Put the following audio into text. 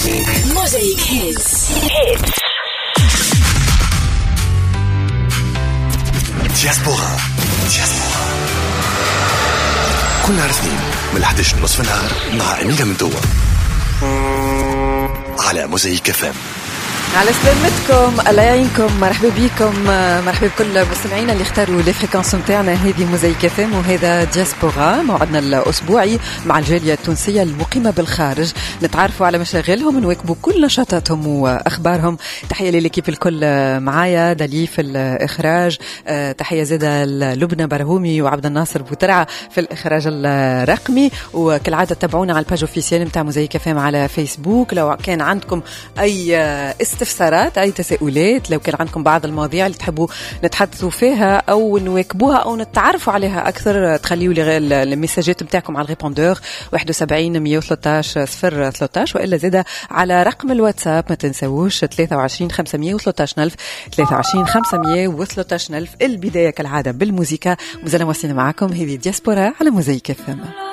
موزايك هيتس. دياسبورا كل نهار اثنين من 11 نصف النهار مع أمينة مندوة على موزايك FM. على سلامتكم، الله يعينكم، مرحبا بكم، مرحبا بكل مستمعينا اللي اختاروا لي فريكونس نتاعنا. هذه موزايك FM وهذا دياسبورا، موعدنا الأسبوعي مع الجالية التونسية المقيمة بالخارج، نتعرفوا على مشاغلهم، نواكبوا كل نشاطاتهم وأخبارهم. تحية للكيب الكل معايا، دالي في الإخراج، تحية زادة لبنى برهومي وعبد الناصر بوترعة في الإخراج الرقمي. وكالعادة تابعونا على الباج اوفيسيال نتاع موزايك FM على فيسبوك. لو كان عندكم أي استفسارات، أي تساؤلات، لو كان عندكم بعض المواضيع اللي تحبوا نتحدثوا فيها أو نواكبوها أو نتعرفوا عليها أكثر، تخليوا لي المساجات متاعكم على الريبوندور 71 113 013، وإلا زادة على رقم الواتساب ما تنسووش 23 513 ألف 23 513 ألف. البداية كالعادة بالموسيقى، مازلنا واصلين معكم. هذه دياسبورا على موزايك FM.